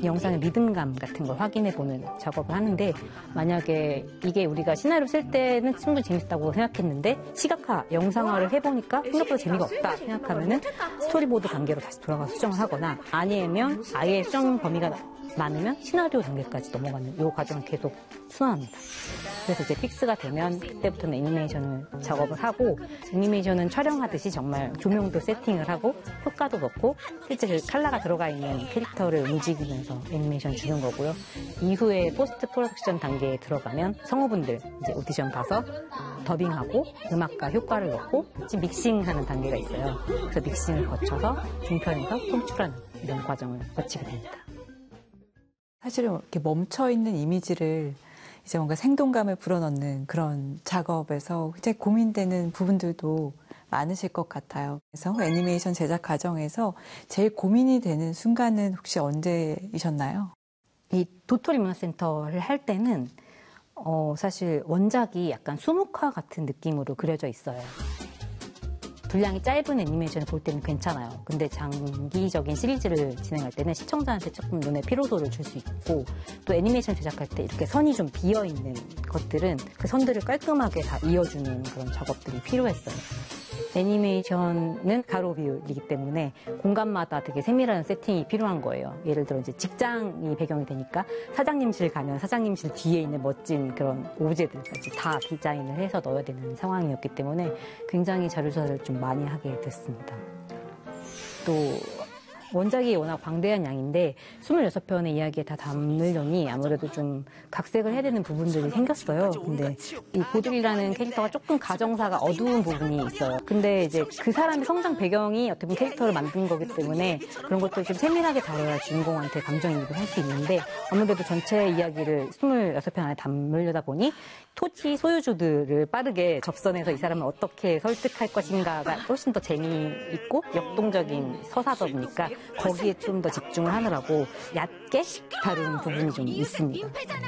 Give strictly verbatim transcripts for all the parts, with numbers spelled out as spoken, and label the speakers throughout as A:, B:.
A: 영상의 리듬감 같은 걸 확인해보는 작업을 하는데, 만약에 이게 우리가 시나리오 쓸 때는 충분히 재밌다고 생각했는데 시각화, 영상화를 해보니까 생각보다 재미가 없다 생각하면은 스토리보드 단계로 다시 돌아가서 수정을 하거나, 아니면 아예 수정 범위가 많으면 시나리오 단계까지 넘어가는 이 과정을 계속 순환합니다. 그래서 이제 픽스가 되면 그때부터는 애니메이션을 작업을 하고, 애니메이션은 촬영하듯이 정말 조명도 세팅을 하고 효과도 넣고 실제 그 컬러가 들어가 있는 캐릭터를 움직이면서 애니메이션 주는 거고요. 이후에 포스트 프로덕션 단계에 들어가면 성우분들 이제 오디션 봐서 더빙하고 음악과 효과를 넣고 믹싱하는 단계가 있어요. 그래서 믹싱을 거쳐서 중편에서 송출하는 이런 과정을 거치게 됩니다.
B: 사실은 이렇게 멈춰있는 이미지를 이제 뭔가 생동감을 불어넣는 그런 작업에서 굉장히 고민되는 부분들도 많으실 것 같아요. 그래서 애니메이션 제작 과정에서 제일 고민이 되는 순간은 혹시 언제이셨나요?
A: 이 도토리 문화센터를 할 때는 어, 사실 원작이 약간 수묵화 같은 느낌으로 그려져 있어요. 분량이 짧은 애니메이션을 볼 때는 괜찮아요. 근데 장기적인 시리즈를 진행할 때는 시청자한테 조금 눈에 피로도를 줄 수 있고, 또 애니메이션 제작할 때 이렇게 선이 좀 비어있는 것들은 그 선들을 깔끔하게 다 이어주는 그런 작업들이 필요했어요. 애니메이션은 가로 비율이기 때문에 공간마다 되게 세밀한 세팅이 필요한 거예요. 예를 들어 이제 직장이 배경이 되니까 사장님실 가면 사장님실 뒤에 있는 멋진 그런 오브제들까지 다 디자인을 해서 넣어야 되는 상황이었기 때문에 굉장히 자료조사를 좀 많이 하게 됐습니다. 또 원작이 워낙 방대한 양인데 스물여섯 편의 이야기에 다 담으려니 아무래도 좀 각색을 해야 되는 부분들이 생겼어요. 근데 이 고들이라는 캐릭터가 조금 가정사가 어두운 부분이 있어요. 근데 이제 그 사람의 성장 배경이 어떻게 보면 캐릭터를 만든 거기 때문에 그런 것들을 좀 세밀하게 다뤄야 주인공한테 감정이입을 할 수 있는데, 아무래도 전체 이야기를 스물여섯 편 안에 담으려다 보니 토지 소유주들을 빠르게 접선해서 이 사람을 어떻게 설득할 것인가가 훨씬 더 재미있고 역동적인 서사다 보니까 거기에 좀 더 집중을 하느라고 얕게 다룬 부분이 좀 있습니다.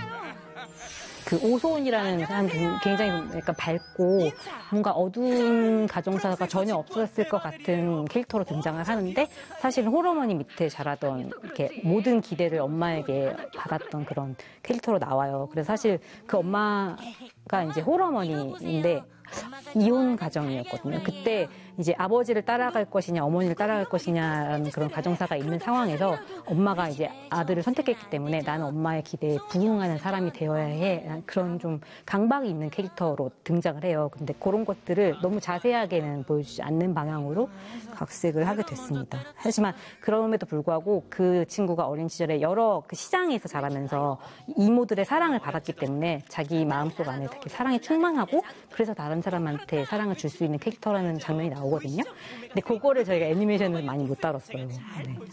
A: 그 오소은이라는 사람은 굉장히 약간 밝고 뭔가 어두운 가정사가 전혀 없었을 것 같은 캐릭터로 등장을 하는데, 사실은 홀어머니 밑에 자라던 이렇게 모든 기대를 엄마에게 받았던 그런 캐릭터로 나와요. 그래서 사실 그 엄마가 이제 홀어머니인데 이혼 가정이었거든요. 그때 이제 아버지를 따라갈 것이냐 어머니를 따라갈 것이냐라는 그런 가정사가 있는 상황에서 엄마가 이제 아들을 선택했기 때문에 나는 엄마의 기대에 부응하는 사람이 되어야 해, 그런 좀 강박이 있는 캐릭터로 등장을 해요. 근데 그런 것들을 너무 자세하게는 보여주지 않는 방향으로 각색을 하게 됐습니다. 하지만 그럼에도 불구하고 그 친구가 어린 시절에 여러 그 시장에서 자라면서 이모들의 사랑을 받았기 때문에 자기 마음속 안에 되게 사랑이 충만하고, 그래서 다른 사람한테 사랑을 줄 수 있는 캐릭터라는 장면이 나오거든요. 근데 그거를 저희가 애니메이션을 많이 못 다뤘어요. 네.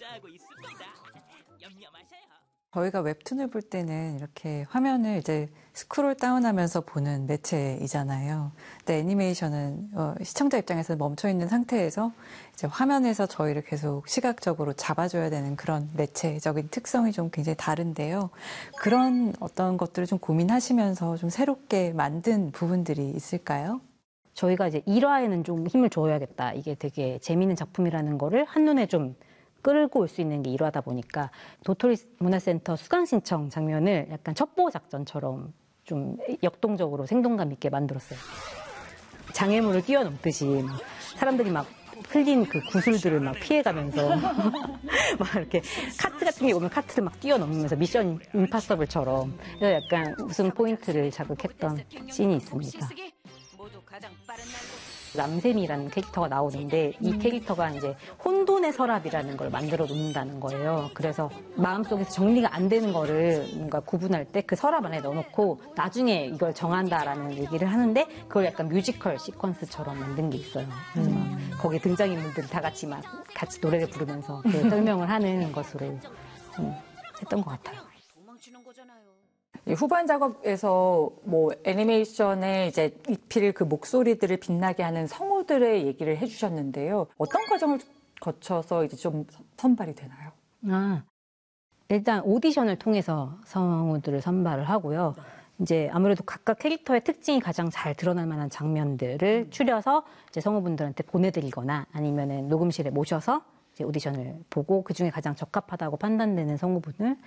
B: 저희가 웹툰을 볼 때는 이렇게 화면을 이제 스크롤 다운하면서 보는 매체이잖아요. 근데 애니메이션은 어, 시청자 입장에서 멈춰있는 상태에서 이제 화면에서 저희를 계속 시각적으로 잡아줘야 되는 그런 매체적인 특성이 좀 굉장히 다른데요. 그런 어떤 것들을 좀 고민하시면서 좀 새롭게 만든 부분들이 있을까요?
A: 저희가 이제 일화에는 좀 힘을 줘야겠다. 이게 되게 재미있는 작품이라는 거를 한눈에 좀 끌고 올 수 있는 게 일화다 보니까 도토리 문화센터 수강 신청 장면을 약간 첩보 작전처럼 좀 역동적으로 생동감 있게 만들었어요. 장애물을 뛰어넘듯이 사람들이 막 흘린 그 구슬들을 막 피해가면서 막 이렇게 카트 같은 게 오면 카트를 막 뛰어넘으면서 미션 임파서블처럼, 그래서 약간 웃음 포인트를 자극했던 씬이 있습니다. 남샘이라는 캐릭터가 나오는데 이 캐릭터가 이제 혼돈의 서랍이라는 걸 만들어 놓는다는 거예요. 그래서 마음속에서 정리가 안 되는 거를 뭔가 구분할 때 그 서랍 안에 넣어놓고 나중에 이걸 정한다라는 얘기를 하는데, 그걸 약간 뮤지컬 시퀀스처럼 만든 게 있어요. 그래서 막 거기 등장인물들이 다 같이 막 같이 노래를 부르면서 그 설명을 하는 것으로 음, 했던 것 같아요.
C: 후반 작업에서 뭐 애니메이션에 이제 입힐 그 목소리들을 빛나게 하는 성우들의 얘기를 해주셨는데요. 어떤 과정을 거쳐서 이제 좀 선발이 되나요?
A: 아, 일단 오디션을 통해서 성우들을 선발을 하고요. 이제 아무래도 각각 캐릭터의 특징이 가장 잘 드러날 만한 장면들을 음. 추려서 이제 성우분들한테 보내드리거나 아니면은 녹음실에 모셔서 이제 오디션을 보고 그 중에 가장 적합하다고 판단되는 성우분을